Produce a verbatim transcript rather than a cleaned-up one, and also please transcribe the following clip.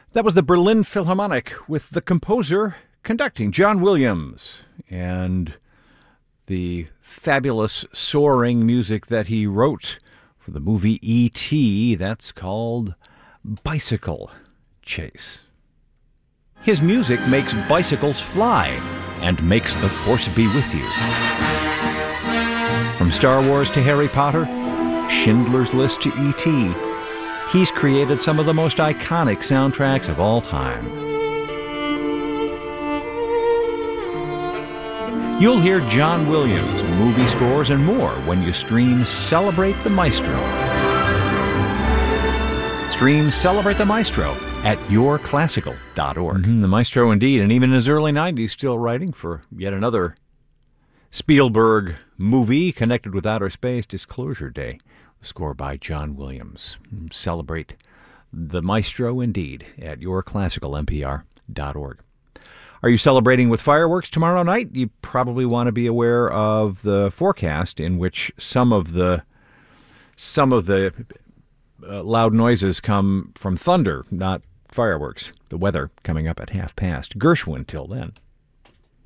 That was the Berlin Philharmonic with the composer conducting, John Williams, and the fabulous soaring music that he wrote for the movie E T That's called Bicycle Chase. His music makes bicycles fly and makes the Force be with you. From Star Wars to Harry Potter, Schindler's List to E T, he's created some of the most iconic soundtracks of all time. You'll hear John Williams, movie scores, and more when you stream Celebrate the Maestro. Stream Celebrate the Maestro at your classical dot org. Mm-hmm, the Maestro indeed, and even in his early nineties, still writing for yet another Spielberg movie connected with outer space, Disclosure Day. Score by John Williams. Celebrate the Maestro indeed at your classical N P R dot org. Are you celebrating with fireworks tomorrow night? You probably want to be aware of the forecast, in which some of the some of the uh, loud noises come from thunder, not fireworks. The weather coming up at half past. Gershwin till then.